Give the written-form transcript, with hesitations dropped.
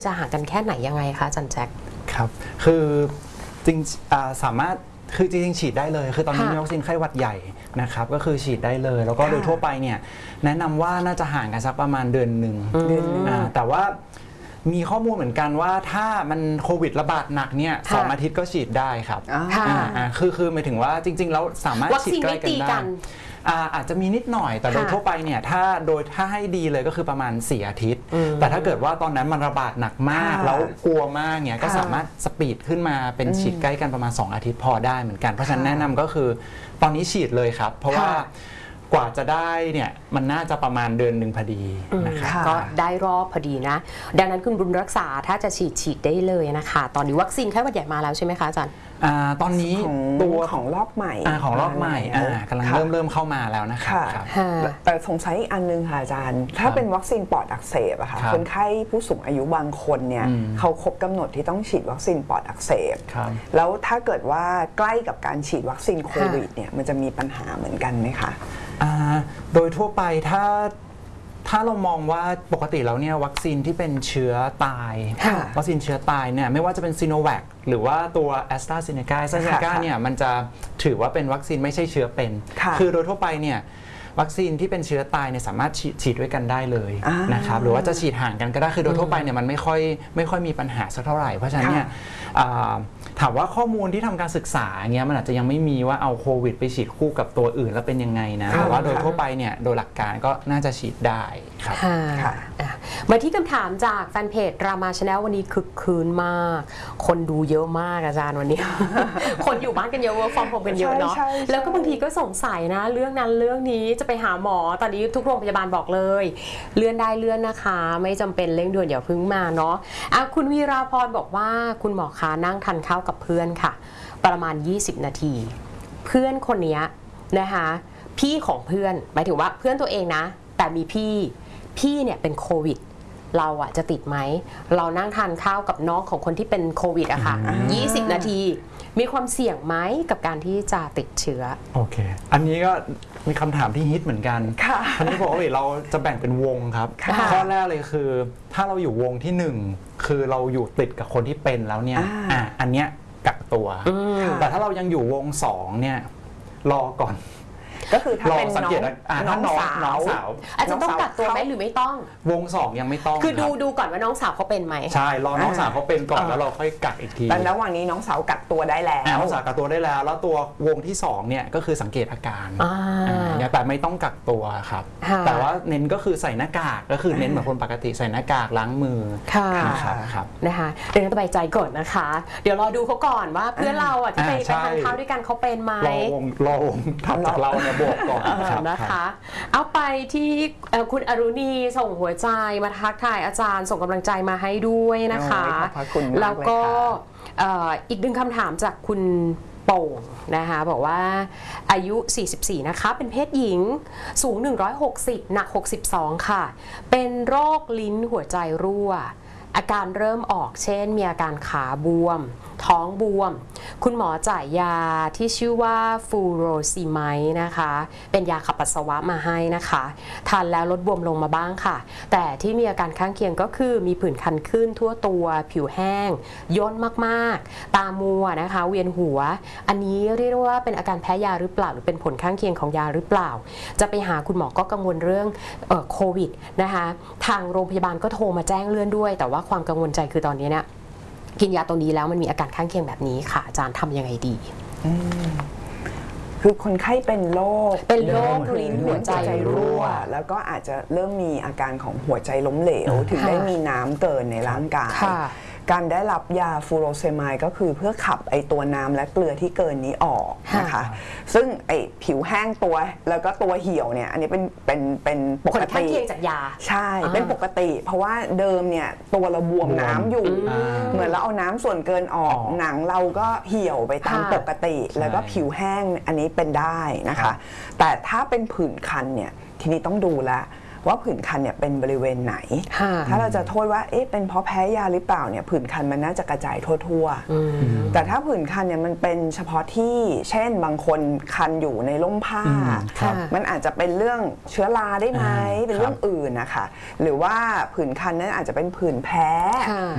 จะห่างกันแค่ไหนยังไงคะอาจารย์แจ็คครับคือจริงสามารถคือจริงๆฉีดได้เลยคือตอนนี้มีวัคซีนไข้หวัดใหญ่นะครับก็คือฉีดได้เลยแล้วก็โดยทั่วไปเนี่ยแนะนำว่าน่าจะห่างกันสักประมาณเดือนหนึ่งแต่ว่ามีข้อมูลเหมือนกันว่าถ้ามันโควิดระบาดหนักเนี่ย2 อาทิตย์ก็ฉีดได้ครับคือหมายถึงว่าจริงๆแล้วสามารถฉีดใกล้กันได้อาจจะมีนิดหน่อยแต่โดยทั่วไปเนี่ยถ้าให้ดีเลยก็คือประมาณ4 อาทิตย์แต่ถ้าเกิดว่าตอนนั้นมันระบาดหนักมากแล้วกลัวมากเนี่ยก็สามารถสปีดขึ้นมาเป็นฉีดใกล้กันประมาณ2 อาทิตย์พอได้เหมือนกันเพราะฉะนั้นแนะนำก็คือตอนนี้ฉีดเลยครับเพราะว่ากว่าจะได้เนี่ยมันน่าจะประมาณเดือนหนึ่งพอดีนะครับก็ได้รอบพอดีนะดังนั้นคุณบุญรักษาถ้าจะฉีดได้เลยนะคะตอนนี้วัคซีนไข้หวัดใหญ่มาแล้วใช่ไหมคะอาจารย์ตอนนี้ตัวของรอบใหม่ของรอบใหม่กำลังเริ่มเข้ามาแล้วนะครับแต่สงสัยอีกอันนึงค่ะอาจารย์ถ้าเป็นวัคซีนปอดอักเสบอะค่ะคนไข้ผู้สูงอายุบางคนเนี่ยเขาครบกำหนดที่ต้องฉีดวัคซีนปอดอักเสบแล้วถ้าเกิดว่าใกล้กับการฉีดวัคซีนโควิดเนี่ยมันจะมีปัญหาเหมือนกันไหมคะโดยทั่วไปถ้าเรามองว่าปกติแล้วเนี่ยวัคซีนที่เป็นเชื้อตายวัคซีนเชื้อตายเนี่ยไม่ว่าจะเป็นซีโนแวคหรือว่าตัวแอสตราเซเนกาเนี่ยมันจะถือว่าเป็นวัคซีนไม่ใช่เชื้อเป็นคือโดยทั่วไปเนี่ยวัคซีนที่เป็นเชื้อตายเนี่ยสามารถฉีดด้วยกันได้เลยนะครับหรือว่าจะฉีดห่างกันก็ได้คือโดยทั่วไปเนี่ยมันไม่ค่อยมีปัญหาสักเท่าไหร่เพราะฉะนั้นเนี่ยถามว่าข้อมูลที่ทำการศึกษาเงี้ยมันอาจจะยังไม่มีว่าเอาโควิดไปฉีดคู่กับตัวอื่นแล้วเป็นยังไงนะแต่ว่าโดยทั่วไปเนี่ยโดยหลักการก็น่าจะฉีดได้ครับมาที่คำถามจากแฟนเพจรามาชาแนลวันนี้คึกคืนมากคนดูเยอะมากอาจารย์วันนี้ คนอยู่บ้านกันเยอะ work from home กันเยอะเนาะแล้วก็บางทีก็สงสัยนะเรื่องนั้นเรื่องนี้จะไปหาหมอตอนนี้ทุกโรงพยาบาลบอกเลยเลื่อนได้เลื่อนนะคะไม่จำเป็นเร่งด่วนอย่าเพิ่งมาเนาะคุณวีราพรบอกว่าคุณหมอคะนั่งทานข้าวกับเพื่อนค่ะประมาณ20 นาทีเพื่อนคนนี้นะคะพี่ของเพื่อนหมายถึงว่าเพื่อนตัวเองนะแต่มีพี่เนี่ยเป็นโควิดเราอะจะติดไหมเรานั่งทานข้าวกับน้องของคนที่เป็นโควิดอะค่ะ20 นาทีมีความเสี่ยงไหมกับการที่จะติดเชื้อโอเคอันนี้ก็มีคำถามที่ฮิตเหมือนกันอันนี้บอกว่าเราจะแบ่งเป็นวงครับข้อแรกเลยคือถ้าเราอยู่วงที่1คือเราอยู่ติดกับคนที่เป็นแล้วเนี่ยอันเนี้ยกักตัวแต่ถ้าเรายังอยู่วง2เนี่ยรอก่อนก็คือถ้าเป็นน้องสาวอาจจะต้องกักตัวไหมหรือไม่ต้องวง2ยังไม่ต้องคือดูก่อนว่าน้องสาวเขาเป็นไหมใช่รอน้องสาวเขาเป็นก่อนแล้วเราค่อยกักอีกทีแต่ระหว่างนี้น้องสาวกักตัวได้แล้วน้องสาวกักตัวได้แล้วแล้วตัววงที่2เนี่ยก็คือสังเกตอาการแต่ไม่ต้องกักตัวครับแต่ว่าเน้นก็คือใส่หน้ากากก็คือเน้นเหมือนคนปกติใส่หน้ากากล้างมือครับนะคะเดี๋ยวสบายใจก่อนนะคะเดี๋ยวรอดูเขาก่อนว่าเพื่อนเราที่ไปทานข้าวด้วยกันเขาเป็นไหมรอวงทำจากเราเนี่ยบวกก่อนนะคะเอาไปที่คุณอรุณีส่งหัวใจมาทักทายอาจารย์ส่งกำลังใจมาให้ด้วยนะคะแล้วก็อีกหนึ่งคำถามจากคุณโป่งนะคะบอกว่าอายุ44นะคะเป็นเพศหญิงสูง160หนัก62ค่ะเป็นโรคลิ้นหัวใจรั่วอาการเริ่มออกเช่นมีอาการขาบวมท้องบวมคุณหมอจ่ายยาที่ชื่อว่าฟูโรซีไมด์นะคะเป็นยาขับปัสสาวะมาให้นะคะทานแล้วลดบวมลงมาบ้างค่ะแต่ที่มีอาการข้างเคียงก็คือมีผื่นคันขึ้นทั่วตัวผิวแห้งย่นมากๆตามัวนะคะเวียนหัวอันนี้เรียกว่าเป็นอาการแพ้ยาหรือเปล่าหรือเป็นผลข้างเคียงของยาหรือเปล่าจะไปหาคุณหมอก็กังวลเรื่องโควิดนะคะทางโรงพยาบาลก็โทรมาแจ้งเลื่อนด้วยแต่ว่าความกังวลใจคือตอนนี้เนี่ยกินยาตัวนี้แล้วมันมีอาการข้างเคียงแบบนี้ค่ะอาจารย์ทำยังไงดีคือคนไข้เป็นโรคลิ้นหัวใจรั่วแล้วก็อาจจะเริ่มมีอาการของหัวใจล้มเหลวถึงได้มีน้ำเกินในร่างกายการได้รับยาฟูโรเซไมด์ก็คือเพื่อขับไอตัวน้ำและเกลือที่เกินนี้ออกนะคะซึ่งไอผิวแห้งตัวแล้วก็ตัวเหี่ยวเนี่ยอันนี้เป็นปกติผลข้างเคียงจากยาใช่เป็นปกติเพราะว่าเดิมเนี่ยตัวเราบวมน้ำอยู่เหมือนเราเอาน้ำส่วนเกินออกหนังเราก็เหี่ยวไปตามปกติแล้วก็ผิวแห้งอันนี้เป็นได้นะคะแต่ถ้าเป็นผื่นคันเนี่ยทีนี้ต้องดูละว่าผื่นคันเนี่ยเป็นบริเวณไหนถ้าเราจะโทษว่าเป็นเพราะแพ้ยาหรือเปล่าเนี่ยผื่นคันมันน่าจะกระจายทั่วๆแต่ถ้าผื่นคันเนี่ยมันเป็นเฉพาะที่เช่นบางคนคันอยู่ในร่มผ้ามันอาจจะเป็นเรื่องเชื้อราได้ไหมเป็นเรื่องอื่นนะคะหรือว่าผื่นคันนั้นอาจจะเป็นผื่นแพ้